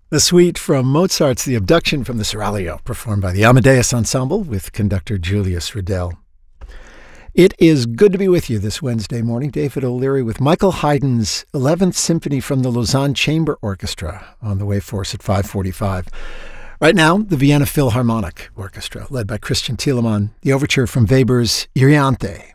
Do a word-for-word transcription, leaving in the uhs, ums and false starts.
The suite from Mozart's The Abduction from the Seraglio, performed by the Amadeus Ensemble with conductor Julius Riddell. It is good to be with you this Wednesday morning. David O'Leary with Michael Haydn's eleventh Symphony from the Lausanne Chamber Orchestra on the way for us at five forty-five. Right now, the Vienna Philharmonic Orchestra, led by Christian Thielemann, the overture from Weber's Euryanthe,